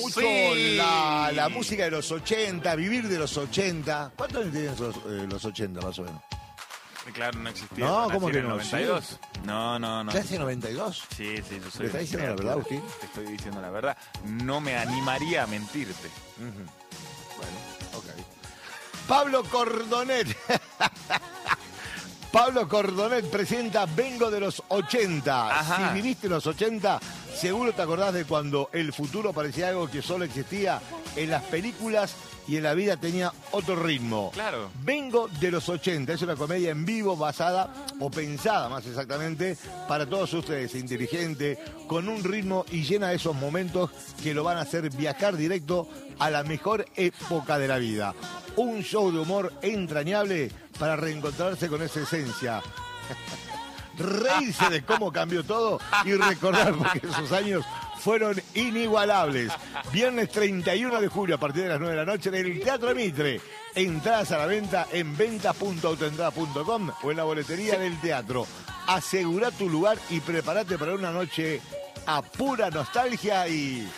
mucho Sí. la música de los 80, vivir de los 80. ¿Cuántos años tienen los 80 más o menos? Claro, no existía. No, Nací ¿cómo en que el no? 92. No. ¿Clase 92? Sí, yo soy. ¿Me estás diciendo la verdad, Agustín? Te estoy diciendo la verdad. No me animaría a mentirte. Bueno, ok. Pablo Cordonet. Pablo Cordonet presenta Vengo de los 80. Ajá. Si viviste los 80, seguro te acordás de cuando el futuro parecía algo que solo existía en las películas y en la vida tenía otro ritmo. Claro. Vengo de los 80. Es una comedia en vivo basada, o pensada más exactamente, para todos ustedes. Inteligente, con un ritmo y llena de esos momentos que lo van a hacer viajar directo a la mejor época de la vida. Un show de humor entrañable para reencontrarse con esa esencia. Reírse de cómo cambió todo y recordar porque esos años fueron inigualables. Viernes 31 de julio a partir de las 9 de la noche en el Teatro Mitre. Entradas a la venta en ventas.autoentrada.com o en la boletería del teatro. Asegura tu lugar y prepárate para una noche a pura nostalgia y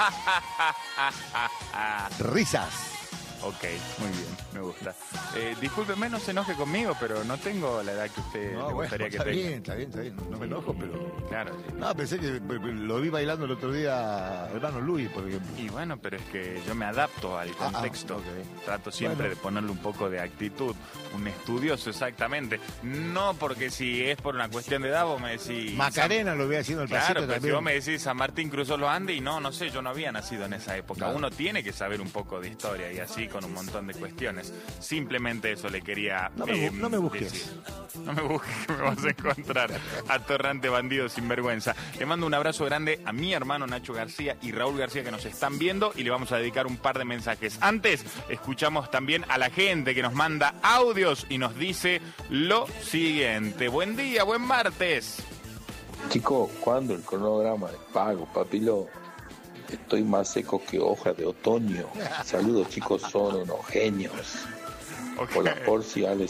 risas. Ok, muy bien, me gusta. Discúlpeme, no se enoje conmigo, pero no tengo la edad que usted le gustaría que tenga. Está bien. No me enojo, pero... Claro, sí. No, pensé que lo vi bailando el otro día, hermano Luis, por ejemplo. Y bueno, pero es que yo me adapto al contexto. Ok. Trato siempre de ponerle un poco de actitud. Un estudioso, exactamente. No porque si es por una cuestión de edad, vos me decís... Macarena lo vi haciendo el pasito Claro, pero si también. vos me decís San Martín cruzó los Andes y no sé, yo no había nacido en esa época. Claro. Uno tiene que saber un poco de historia y así con un montón de cuestiones. Simplemente eso le quería No me busques. decir. No me busques, que me vas a encontrar. Atorrante bandido sinvergüenza. Le mando un abrazo grande a mi hermano Nacho García y Raúl García que nos están viendo y le vamos a dedicar un par de mensajes. Antes, escuchamos también a la gente que nos manda audios y nos dice lo siguiente. Buen día, buen martes. Chicos, ¿cuándo el cronograma de pago, papilo? Estoy más seco que hoja de otoño. Saludos, chicos, son unos genios. Ok. Por la Porci Ale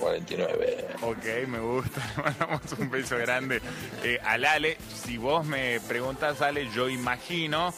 149. Ok, me gusta. Le mandamos un beso grande al Ale. Si vos me preguntás, Ale, yo imagino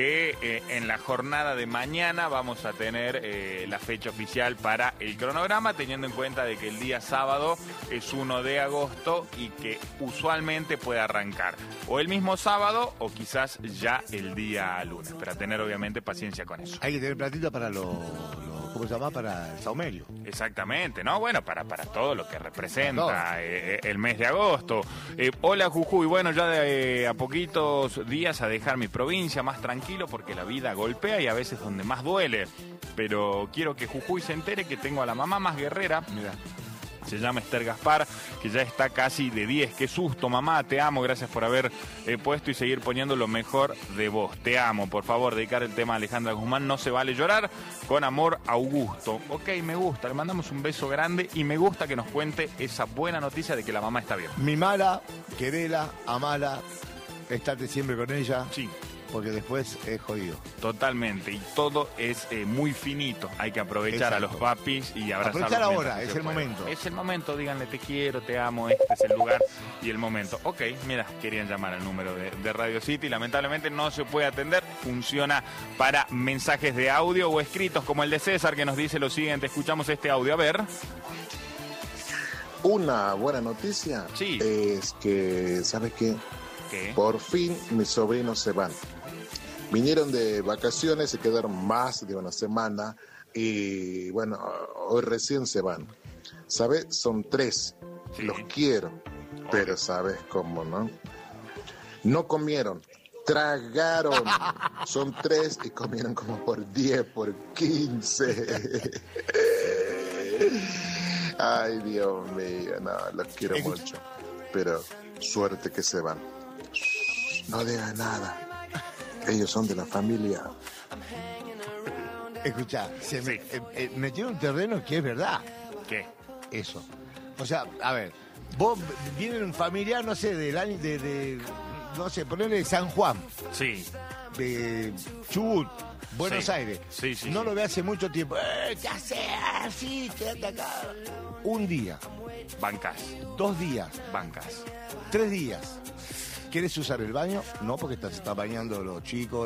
que en la jornada de mañana vamos a tener la fecha oficial para el cronograma, teniendo en cuenta de que el día sábado es 1 de agosto y que usualmente puede arrancar o el mismo sábado o quizás ya el día lunes, para tener obviamente paciencia con eso. Hay que tener platita para ¿cómo se llama? Para el saumerio. Exactamente, ¿no? Bueno, para todo lo que representa el mes de agosto. Hola, Jujuy. Bueno, ya de a poquitos días a dejar mi provincia más tranquilo porque la vida golpea y a veces donde más duele. Pero quiero que Jujuy se entere que tengo a la mamá más guerrera. Mira. Se llama Esther Gaspar, que ya está casi de 10. Qué susto, mamá, te amo, gracias por haber puesto y seguir poniendo lo mejor de vos. Te amo, por favor, dedicar el tema a Alejandra Guzmán, No se vale llorar, con amor, Augusto. Ok, me gusta, le mandamos un beso grande y me gusta que nos cuente esa buena noticia de que la mamá está bien. Mimala, querela, amala, estate siempre con ella. Sí. Porque después es jodido. Totalmente, y todo es muy finito. Hay que aprovechar. Exacto. A los papis y abrazarlos. Aprovechar ahora, es el momento. Es el momento, díganle te quiero, te amo, este es el lugar y el momento. Ok, mira, querían llamar al número de Radio City, lamentablemente no se puede atender, funciona para mensajes de audio o escritos como el de César que nos dice lo siguiente, escuchamos este audio, a ver. Una buena noticia es que, ¿sabes qué? ¿Qué? Por fin mis sobrinos se van. Vinieron de vacaciones, se quedaron más de una semana y bueno, hoy recién se van. ¿Sabes? Son 3. Sí. Los quiero, pero ¿sabes cómo, no? No comieron, tragaron. Son 3 y comieron como por 10, por 15. Ay, Dios mío, no, los quiero mucho. Pero suerte que se van. No digas nada. Ellos son de la familia. Escuchá, se metió en un terreno que es verdad. ¿Qué? Eso. O sea, a ver, vos viene un familiar, no sé, del año no sé, ponerle de San Juan. Sí. De Chubut, Buenos Aires. Sí, sí. No lo ve hace mucho tiempo. ¿Qué haces? Sí, quédate acá. Un día. Bancas. 2 días. Bancas. 3 días. ¿Quieres usar el baño? No, porque se está bañando los chicos.